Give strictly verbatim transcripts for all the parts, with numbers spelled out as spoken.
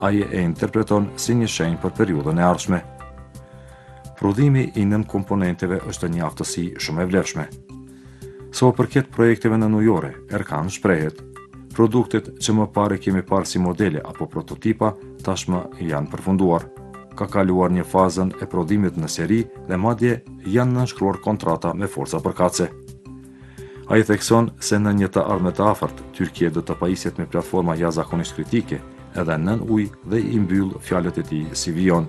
aje e interpreton si një shenjë për periudhën e ardhshme. Prodhimi i nën komponenteve është një aftësi shumë e vlefshme. Sa u përket projekteve nënujore, Erkan shprehet, produktet që më pare kemi parë si modele apo prototipa tashmë janë përfunduar. Ka kaluar një fazën e prodhimit në seri dhe madje janë nënshkruar kontrata me forca përkatëse. Ai thekson se në një të ardhme të afërt, Tyrkia do të pajisjet me platforma jashtëzakonisht kritike, edhe nën ujë dhe i mbyll fjalët e tij si vijon.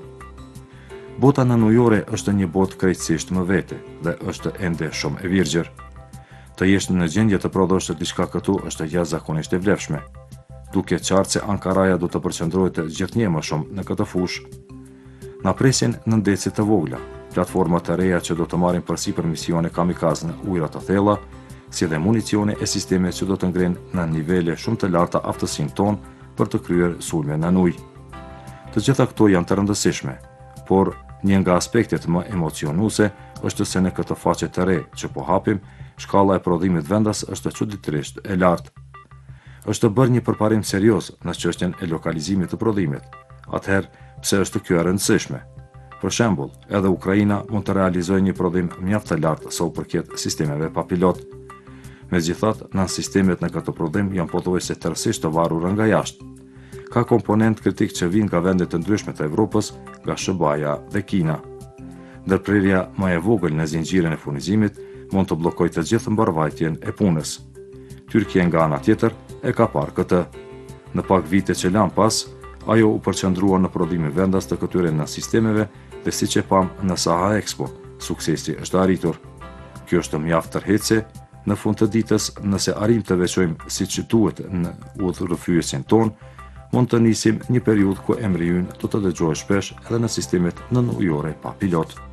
Bota nënujore është një botë krejtësisht më vete dhe është ende shumë e virgjër. Të jesh në gjendje të prodhosh diçka këtu është jashtëzakonisht e vlefshme. Duke qartë se Ankaraja do të përqendrohet gjithnjë më shumë në këtë fushë. Na presin nëndecë të vogla, platforma të reja që do të marrin përsipër misione kamikaz në ujëra të thella, si dhe municione e sisteme që do të ngrenë në nivele shumë të larta aftësinë tonë për të kryer sulme në ujë. Të gjitha këto janë të rëndësishme, por një nga aspektet më emocionuese është se në këtë faqe të re që po hapim, shkalla e prodhimit vendas është çuditërisht e lartë. Është bërë një përparim serioz në çështjen e lokalizimit të prodhimit. Atëherë, pse është kjo e rëndësishme? Për shembull, edhe Ukraina mund të realizojë një prodhim mjaft të lartë sa u përket sistemeve pa pilot. Megjithatë, nën sistemet në këtë prodhim janë pothuajse tërësisht të varura nga jashtë. Ka komponent kritik që vijnë nga vende të ndryshme të Evropës, nga Sh B A-ja dhe Kina. Ndërprerja më e vogël në zinxhirin e furnizimit mund të bllokojë të gjithë mbarvajtjen e punës. Tyrkia nga ana tjetër e ka parë këtë. Në pak vite që lan pas, ajo u përqendrua në prodhimin vendas të këtyre në sistemeve dhe siç e pam në Saha Expo, suksesi është arritur. Kjo është mjaft tërheqëse. Në fund të ditës, nëse arrim të veçojmë siç duhet në udhërrëfyesin ton, mund të nisim një periudhë ku emri ynë do të dëgjohet shpesh edhe në sistemet nënujore pa pilot.